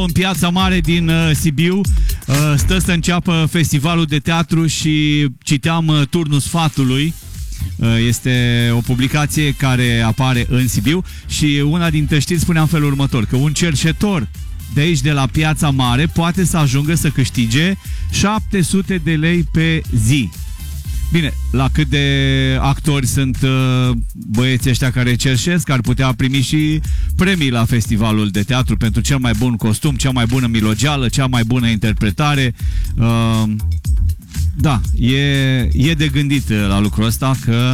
În Piața Mare din Sibiu stă să înceapă festivalul de teatru și citeam Turnul Sfatului. Este o publicație care apare în Sibiu și una dintre știri spunea în felul următor, că un cerșetor de aici, de la Piața Mare, poate să ajungă să câștige 700 de lei pe zi. Bine, la cât de actori sunt băieții ăștia care cerșesc, ar putea primi și premii la festivalul de teatru pentru cel mai bun costum, cea mai bună milogeală, cea mai bună interpretare. Da, e de gândit la lucrul ăsta că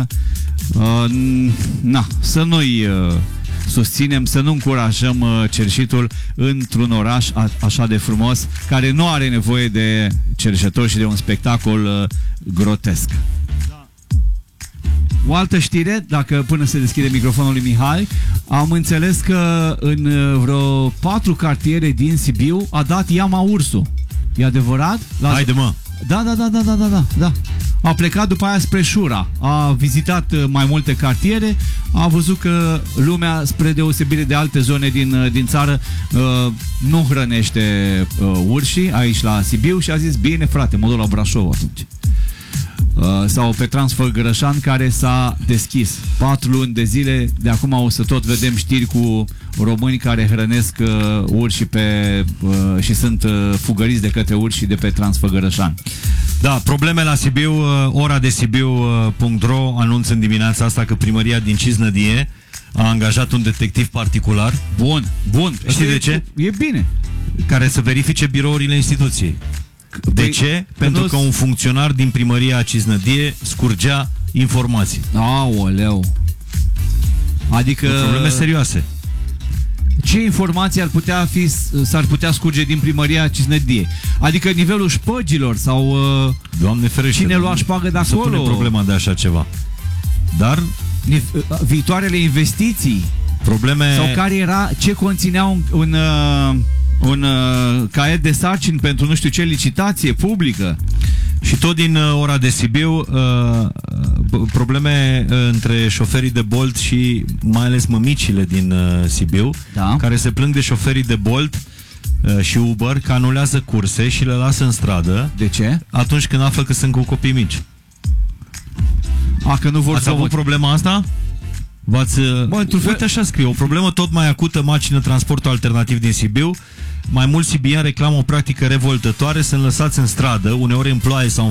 să nu-i susținem, să nu încurajăm cerșitul într-un oraș așa de frumos, care nu are nevoie de cerșetori și de un spectacol grotesc. Da. O altă știre, dacă până se deschide microfonul lui Mihai, am înțeles că în vreo 4 cartiere din Sibiu a dat iama ursul. E adevărat? Haide, mă! Da. A plecat după aia spre Șura. A vizitat mai multe cartiere. A văzut că lumea, spre deosebire de alte zone din țară, nu hrănește urșii aici la Sibiu și a zis, bine frate, mă duc la Brașov atunci. Sau pe Transfăgărășan, care s-a deschis 4 luni de zile. De acum o să tot vedem știri cu români care hrănesc urși și sunt fugăriți de către urși de pe Transfăgărășan. Da, probleme la Sibiu. Ora de Sibiu.ro anunță în dimineața asta că primăria din Cisnădie a angajat un detectiv particular. Bun. Știi de ce? E bine. Care să verifice birourile instituției. De ce? Pentru că un funcționar din primăria Cisnădie scurgea informații. Aoleu. Adică probleme serioase. Ce informații s-ar putea scurge din primăria Cisnădie? Adică nivelul șpăgilor sau Doamne ferește, cine lua șpagă de acolo? Să pune problema de așa ceva. Dar viitoarele investiții, probleme sau ce conținea un caiet de sarcini pentru nu știu ce licitație publică. Și tot din ora de Sibiu, probleme între șoferii de Bolt și mai ales mămicile din Sibiu, da, care se plâng de șoferii de Bolt și Uber că anulează curse și le lasă în stradă. De ce? Atunci când află că sunt cu copii mici. Că nu vor Ați avut problema asta? Uite așa scrie, o problemă tot mai acută macină transportul alternativ din Sibiu. Mai mulți sibieni reclamă o practică revoltătoare, sunt lăsați în stradă, uneori în ploaie sau